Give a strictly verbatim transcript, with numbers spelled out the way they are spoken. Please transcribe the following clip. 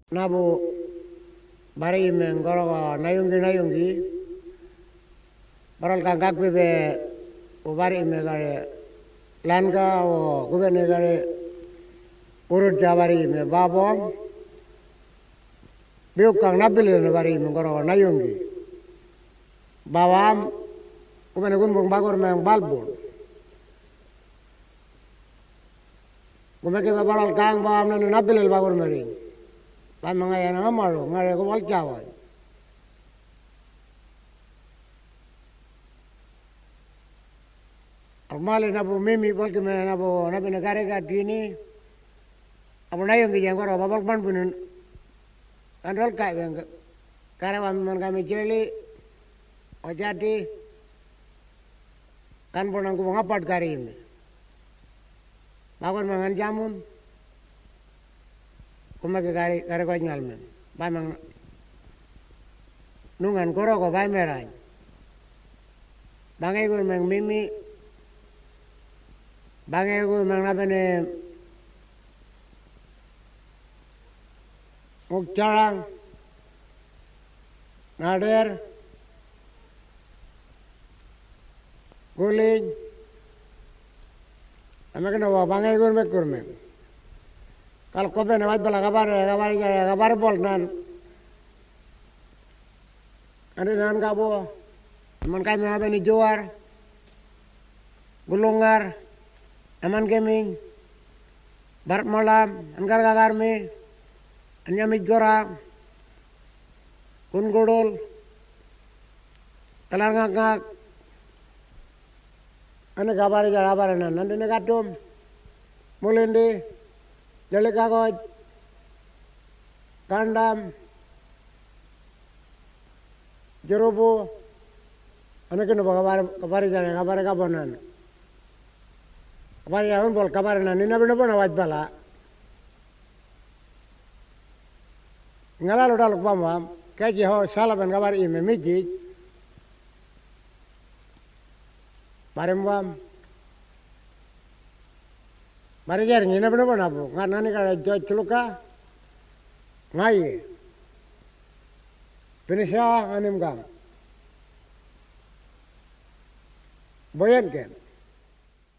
nabu bari men goro nayungi nayungi baral kangkak bebe o bari me gare langa o gubene gare urut jabari me babom biuk kang nabili me bari men goro nayungi bawam gubene gunbung bagor me balbun gumeke baral kang bawam nanu nabili bagor meri ba mga yan ang amaro ngare ko wal jaway Armale na po mimi po kime na po na pinagare ka dini. Apo na yung gijang koro babak man punin. Kanrol ka yung karawan man kami jeli. O jadi kan po nang kumang apart kari ini. Bakon mangan jamun. Kumaki kari kari ko nyal men. Ba mang nungan koro ko ba meray. Bangay ko mang mimi. Bangay ko mang nabene mugcarang nader guling amake nawa bangay ko me kurme kal kobe na wad bala kabar kabar kabar bol nan ane nan kabo man kay me abeni juar gulungar aman geming barat malam anggar gagar me anya migora kun godol kalar ngak ane gabare jara bare nan nandene gatum mulende jale kagoj kandam jerobo ane keno gabare gabare jara gabare kabonan Kapari yaun bol kapari na nina bina bona waj bala. Ngala lo dalok bamam kaji ho salaban kapari ime miji. Barem bam. Bari jar nina bina bona bu ngan nani kada joj celuka ngai. Pinisya nganim gam. Boyan ken.